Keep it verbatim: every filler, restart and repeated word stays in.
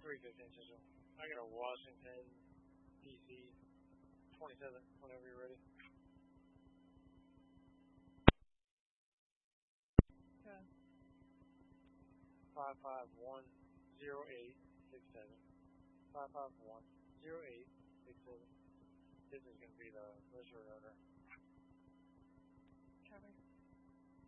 three fifteen Central. I got a Washington, D C, twenty-seven, whenever you're ready. Okay. five five one zero eight six seven. five five one zero eight six seven. This is going to be the registered owner.